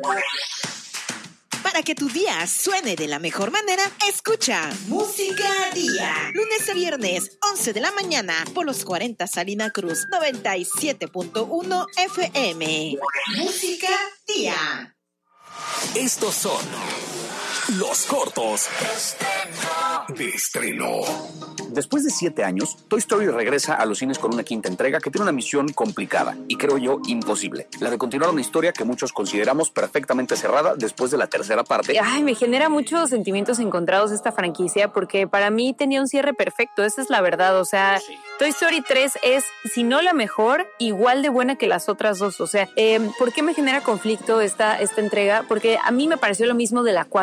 Para que tu día suene de la mejor manera, escucha Música Día. Lunes a viernes, 11 de la mañana, por los 40 Salina Cruz, 97.1 FM. Música Día. Estos son los cortos de estreno. Después de 7 años, Toy Story regresa a los cines con una quinta entrega que tiene una misión complicada y, creo yo, imposible. La de continuar una historia que muchos consideramos perfectamente cerrada después de la tercera parte. Me genera muchos sentimientos encontrados esta franquicia porque para mí tenía un cierre perfecto, esa es la verdad. O sea, sí. Toy Story 3 es, si no la mejor, igual de buena que las otras dos. O sea, ¿por qué me genera conflicto esta entrega? Porque a mí me pareció lo mismo de la 4.